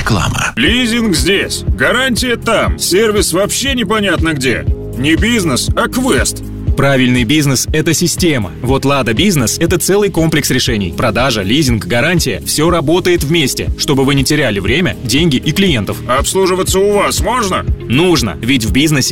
Реклама. Лизинг здесь, гарантия там, сервис вообще непонятно где. Не бизнес, а квест. Правильный бизнес – это система. Вот Лада Бизнес – это целый комплекс решений. Продажа, лизинг, гарантия – все работает вместе, чтобы вы не теряли время, деньги и клиентов. Обслуживаться у вас можно? Нужно, ведь в бизнесе